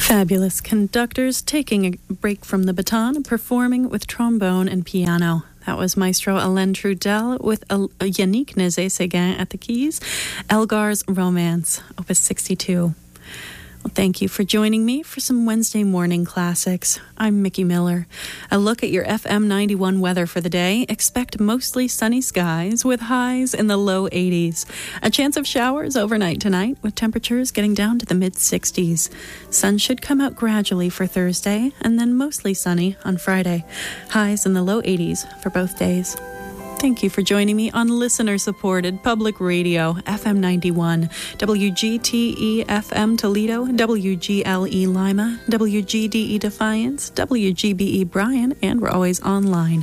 Fabulous conductors taking a break from the baton, performing with trombone and piano. That was Maestro Alain Trudel with Yannick Nézet-Séguin at the keys. Elgar's Romance, Opus 62. Well, thank you for joining me for some Wednesday morning classics. I'm Mickey Miller. A look at your FM 91 weather for the day. Expect mostly sunny skies with highs in the low 80s. A chance of showers overnight tonight with temperatures getting down to the mid-60s. Sun should come out gradually for Thursday and then mostly sunny on Friday. Highs in the low 80s for both days. Thank you for joining me on listener-supported public radio, FM 91, WGTE FM Toledo, WGLE Lima, WGDE Defiance, WGBE Bryan, and we're always online,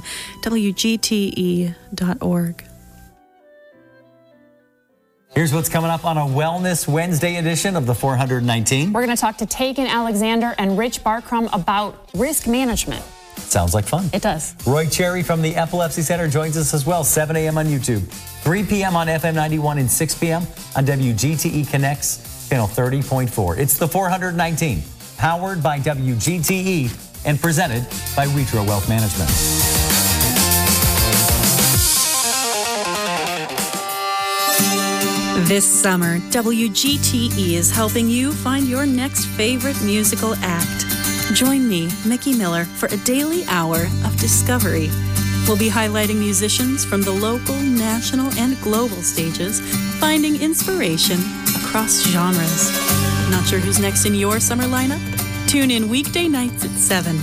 WGTE.org. Here's what's coming up on a Wellness Wednesday edition of the 419. We're going to talk to Tegan Alexander and Rich Barkrum about risk management. Sounds like fun. It does. Roy Cherry from the Epilepsy Center joins us as well, 7 a.m. on YouTube, 3 p.m. on FM 91, and 6 p.m. on WGTE Connects, channel 30.4. It's the 419, powered by WGTE and presented by Witro Wealth Management. This summer, WGTE is helping you find your next favorite musical act. Join me, Mickey Miller, for a daily hour of discovery. We'll be highlighting musicians from the local, national, and global stages, finding inspiration across genres. Not sure who's next in your summer lineup? Tune in weekday nights at 7